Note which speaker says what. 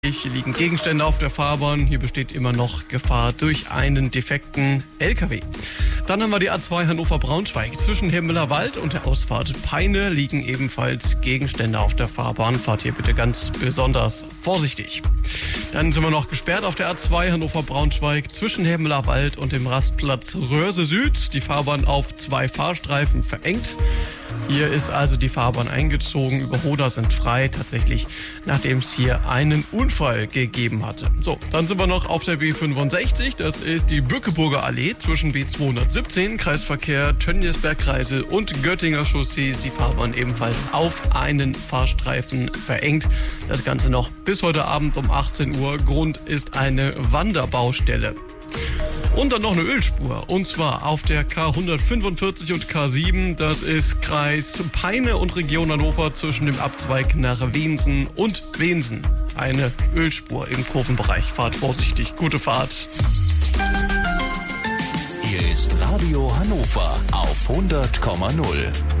Speaker 1: Hier liegen Gegenstände auf der Fahrbahn. Hier besteht immer noch Gefahr durch einen defekten LKW. Dann haben wir die A2 Hannover-Braunschweig. Zwischen Hemmeler Wald und der Ausfahrt Peine liegen ebenfalls Gegenstände auf der Fahrbahn. Fahrt hier bitte ganz besonders vorsichtig. Dann sind wir noch gesperrt auf der A2 Hannover-Braunschweig zwischen Hemmeler Wald und dem Rastplatz Röhrse Süd. Die Fahrbahn auf 2 Fahrstreifen verengt. Hier ist also die Fahrbahn eingezogen. Überholer sind frei, tatsächlich, nachdem es hier einen Unfall gegeben hatte. So, dann sind wir noch auf der B65. Das ist die Bückeburger Allee zwischen B217, Kreisverkehr Tönnies-Berg-Kreisel und Göttinger Chaussee ist die Fahrbahn ebenfalls auf einen Fahrstreifen verengt. Das Ganze noch bis heute Abend um 18 Uhr. Grund ist eine Wanderbaustelle. Und dann noch eine Ölspur, und zwar auf der K145 und K7, das ist Kreis Peine und Region Hannover zwischen dem Abzweig nach Wensen und Wensen. Eine Ölspur im Kurvenbereich. Fahrt vorsichtig, gute Fahrt.
Speaker 2: Hier ist Radio Hannover auf 100,0.